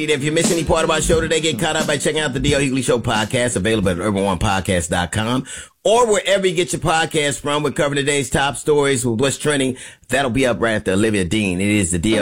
If you miss any part of our show today, get caught up by checking out the D.L. Hughley Show podcast, available at urban1podcast.com or wherever you get your podcast from. We're covering today's top stories with what's trending. That'll be up right after Olivia Dean. It is the D.L.